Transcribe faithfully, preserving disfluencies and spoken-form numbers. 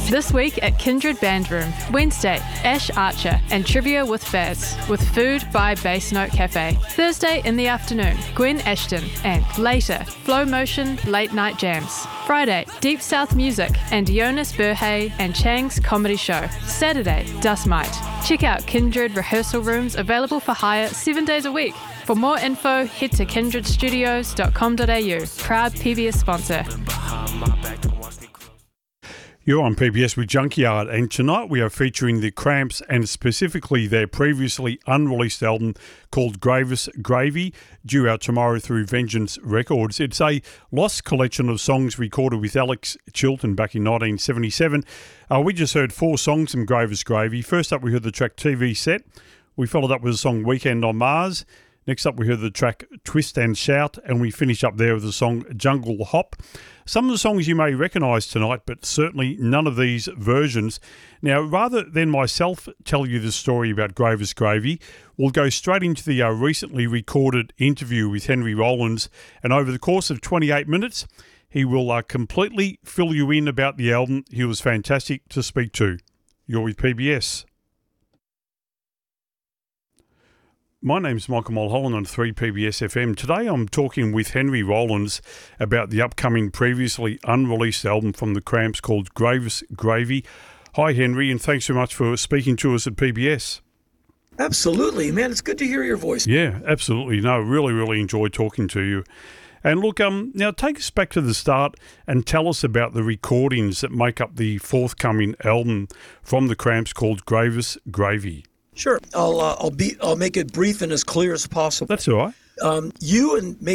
This week at Kindred Band Room. Wednesday, Ash Archer and Trivia with Baz, with food by Bass Note Cafe. Thursday in the afternoon, Gwen Ashton, and later, Flow Motion Late Night Jams. Friday, Deep South Music and Jonas Burhay and Chang's Comedy Show. Saturday, Dust Mite. Check out Kindred rehearsal rooms available for hire seven days a week. For more info, head to kindred studios dot com dot a u. Proud P B S sponsor. You're on P B S with Junkyard, and tonight we are featuring the Cramps and specifically their previously unreleased album called Gravis Gravy, due out tomorrow through Vengeance Records. It's a lost collection of songs recorded with Alex Chilton back in nineteen seventy-seven. Uh, we just heard four songs from Gravis Gravy. First up, we heard the track T V Set. We followed up with the song Weekend on Mars. Next up, we heard the track Twist and Shout, and we finish up there with the song Jungle Hop. Some of the songs you may recognise tonight, but certainly none of these versions. Now, rather than myself tell you the story about Gravis Gravy, we'll go straight into the uh, recently recorded interview with Henry Rollins, and over the course of twenty-eight minutes, he will uh, completely fill you in about the album. He was fantastic to speak to. You're with P B S. My name's Michael Mulholland on three P B S F M. Today I'm talking with Henry Rollins about the upcoming previously unreleased album from the Cramps called Gravis Gravy. Hi Henry, and thanks so much for speaking to us at P B S. Absolutely, man. It's good to hear your voice. Yeah, absolutely. No, really, really enjoyed talking to you. And look, um, now take us back to the start and tell us about the recordings that make up the forthcoming album from the Cramps called Gravis Gravy. Sure. I'll uh, I'll be I'll make it brief and as clear as possible. That's all right. Um, you and maybe